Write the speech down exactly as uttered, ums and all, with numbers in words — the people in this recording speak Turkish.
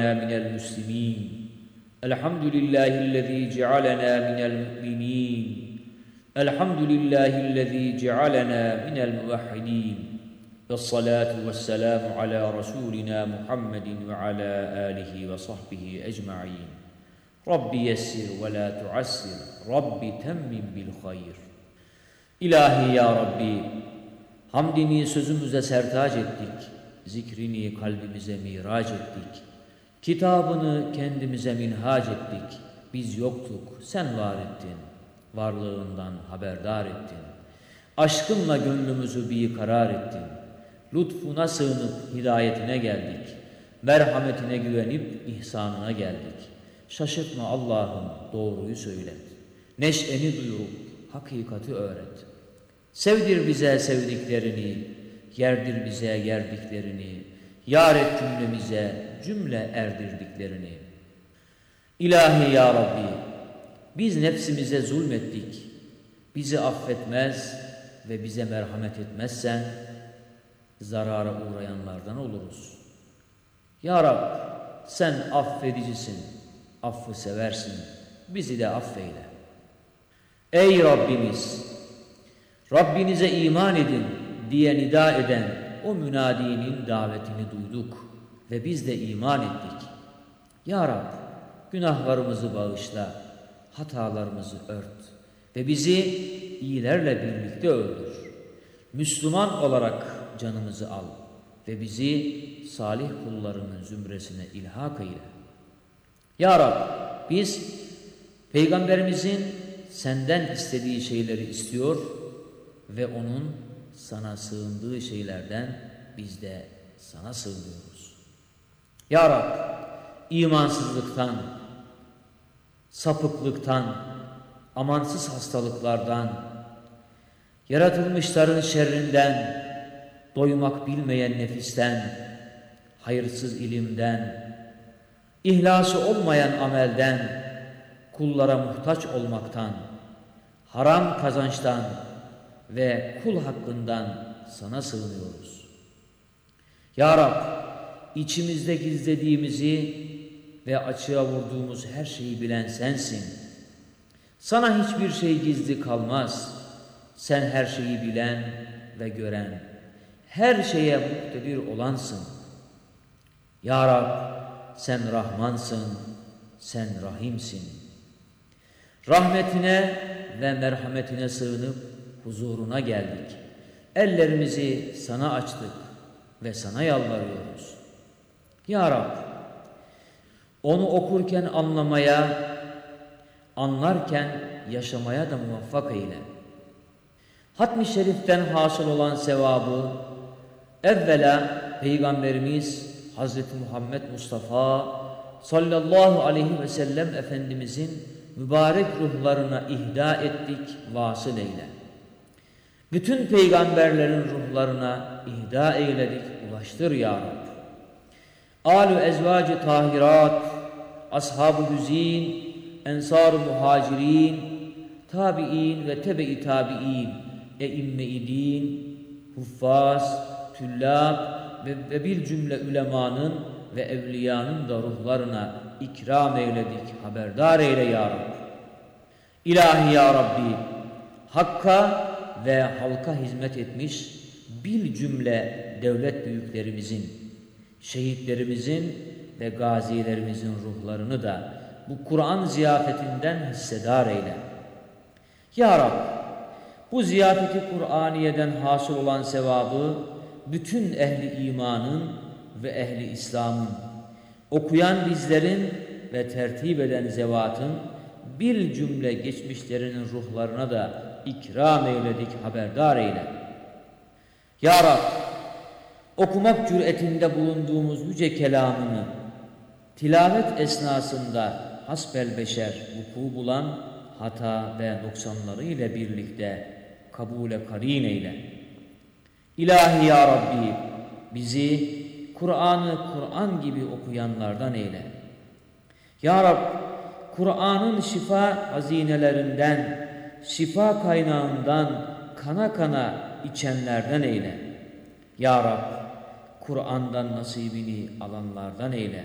من المسلمين الحمد لله الذي جعلنا من المؤمنين الحمد لله الذي جعلنا من الموحدين والصلاة والسلام على رسولنا محمد وعلى آله وصحبه أجمعين رب يسر ولا تعسر رب تمم بالخير. İlahi ya Rabbi, hamdini sözümüze sertaç ettik, zikrini kalbimize miraç ettik, kitabını kendimize minhac ettik. Biz yoktuk, sen var ettin, varlığından haberdar ettin. Aşkınla gönlümüzü bir karar ettin. Lütfuna sığınıp hidayetine geldik. Merhametine güvenip ihsanına geldik. Şaşırtma Allah'ım, doğruyu söylet. Neşeni duyurup hakikati öğret. Sevdir bize sevdiklerini, yerdir bize yerdiklerini, yar et cümlemize cümle erdirdiklerini. İlahi ya Rabbi, biz nefsimize zulmettik. Bizi affetmez ve bize merhamet etmezsen zarara uğrayanlardan oluruz. Ya Rab, sen affedicisin, affı seversin, bizi de affeyle. Ey Rabbimiz, Rabbinize iman edin diye nida eden o münadinin davetini duyduk ve biz de iman ettik. Ya Rab, günahlarımızı bağışla, hatalarımızı ört ve bizi iyilerle birlikte öldür. Müslüman olarak canımızı al ve bizi salih kullarının zümresine ilhak eyle. Ya Rab, biz Peygamberimizin senden istediği şeyleri istiyor ve onun sana sığındığı şeylerden biz de sana sığınıyoruz. Ya Rab, imansızlıktan, sapıklıktan, amansız hastalıklardan, yaratılmışların şerrinden, doymak bilmeyen nefisten, hayırsız ilimden, ihlası olmayan amelden, kullara muhtaç olmaktan, haram kazançtan ve kul hakkından sana sığınıyoruz. Ya Rab, içimizde gizlediğimizi ve açığa vurduğumuz her şeyi bilen sensin. Sana hiçbir şey gizli kalmaz. Sen her şeyi bilen ve gören, her şeye muktedir olansın. Ya Rab, sen Rahmansın, sen Rahimsin. Rahmetine ve merhametine sığınıp huzuruna geldik. Ellerimizi sana açtık ve sana yalvarıyoruz. Ya Rab, onu okurken anlamaya, anlarken yaşamaya da muvaffak eyle. Hatmi şeriften hasıl olan sevabı evvela Peygamberimiz Hazreti Muhammed Mustafa sallallahu aleyhi ve sellem Efendimizin mübarek ruhlarına ihda ettik, vasıl eyle. Bütün peygamberlerin ruhlarına ihda eyledik, ulaştır ya Rab. Âl-ü ezvâc-ı tahirat, ashab-ı hüzîn, ensar-ı muhacirin, tabi'in ve tebe-i tabi'in, e-imme-i din, huffaz, tüllâb ve, ve bil cümle ülemanın ve evliyanın da ruhlarına ikram eyledik, haberdar eyle ya Rabbi. İlahi ya Rabbi, Hakk'a ve halka hizmet etmiş bil cümle devlet büyüklerimizin, şehitlerimizin ve gazilerimizin ruhlarını da bu Kur'an ziyafetinden hissedar eyle. Ya Rabbi, bu ziyafeti Kur'aniye'den hasıl olan sevabı bütün ehli imanın ve ehli İslam'ın, okuyan bizlerin ve tertip eden zevatın bir cümle geçmişlerinin ruhlarına da ikram eyledik, haberdar eyle. Ya Rab, okumak cüretinde bulunduğumuz yüce kelamını tilavet esnasında hasbel beşer vuku bulan hata ve noksanları ile birlikte kabule karin eyle. İlahi ya Rabbi, bizi Kur'an'ı Kur'an gibi okuyanlardan eyle. Ya Rab, Kur'an'ın şifa hazinelerinden, şifa kaynağından kana kana içenlerden eyle. Ya Rab, Kur'an'dan nasibini alanlardan eyle.